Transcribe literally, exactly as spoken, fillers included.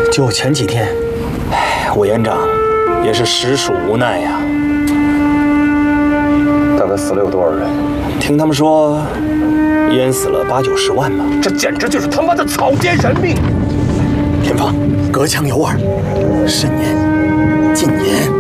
就前几天，哎，委员长也是实属无奈呀。 大概死了有多少人？ 听他们说，淹死了八九十万吧。 这简直就是他妈的草菅人命！ 田芳，隔墙有耳，慎言，禁言。